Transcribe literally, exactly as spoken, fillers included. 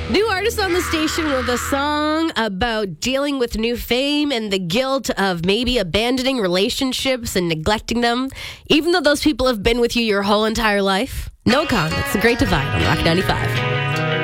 New artist on the station with a song about dealing with new fame and the guilt of maybe abandoning relationships and neglecting them, even though those people have been with you your whole entire life. No Con, it's the Great Divide on Rock ninety-five.